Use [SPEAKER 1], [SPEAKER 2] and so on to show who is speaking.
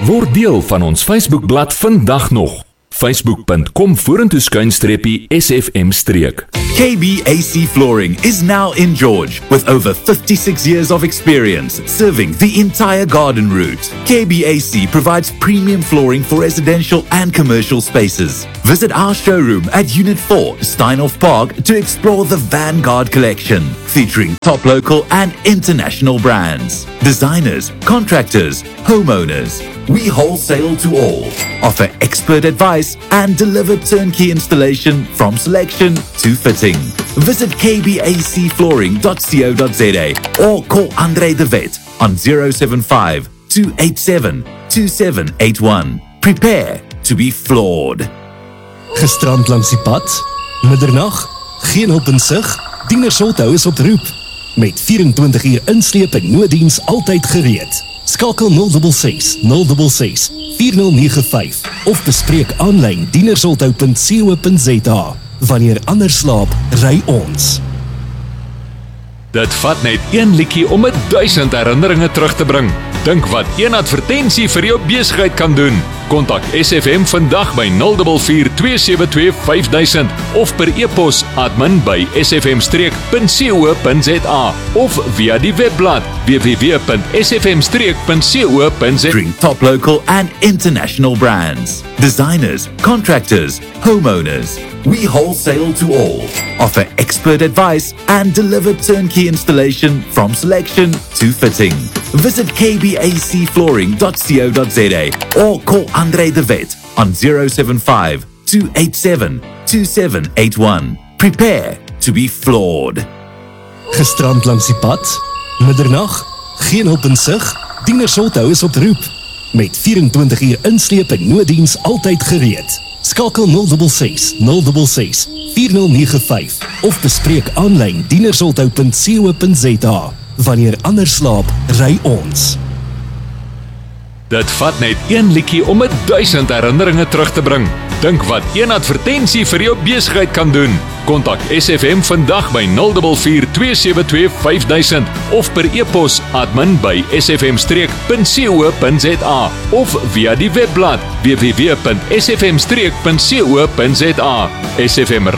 [SPEAKER 1] Word deel van ons Facebookblad vandag nog. Facebook.com/SFM-streek.
[SPEAKER 2] KBAC Flooring is now in George with over 56 years of experience serving the entire garden route. KBAC provides premium flooring for residential and commercial spaces. Visit our showroom at Unit 4, Steinhoff Park to explore the Vanguard collection featuring top local and international brands, designers, contractors, homeowners. We wholesale to all, offer expert advice and deliver turnkey installation from selection to fitting. Visit kbacflooring.co.za or call Andre de Wet on 075 287 2781. Prepare to be floored.
[SPEAKER 3] Gestrand langs die pad, middernag, geen hulp in sig, Dienersholthou is op roep. Met 24 uur insleep en nooddiens altyd gereed. Skakel 066 066 4095 of bespreek aanlyn dienersholthou.co.za. Wanneer ander slaap, ry ons.
[SPEAKER 1] Dit vat net een liedjie om 1000 herinneringe terug te bring. Dink wat een advertensie vir jou besigheid kan doen. Kontak SFM vandag by 044 272 5000 of per e-pos admin@sfm-streek.co.za of via die webblad www.sfm-streek.co.za.
[SPEAKER 2] Drink top local and international brands, designers, contractors, homeowners. We wholesale to all, offer expert advice and deliver turnkey installation from selection to fitting. Visit kbacflooring.co.za or call Andre de Wet on 075 287 2781. Prepare to be floored.
[SPEAKER 3] Gestrand langs die pad, middernag, geen hulp in sig, Dienersholthou is op roep. Met 24 uur insleep en nooddiens altyd gereed. Skakel 066 066 4095 of bespreek aanlyn dienersholthou.co.za. Wanneer ander slaap, ry ons.
[SPEAKER 1] Dit vat net een liedjie om 1000 herinneringe terug te bring. Dink wat een advertensie vir jou besigheid kan doen. Kontak SFM vandag by 044 272 5000 of per e-pos admin@sfm-streek.co.za of via die webblad www.sfm-streek.co.za. SFM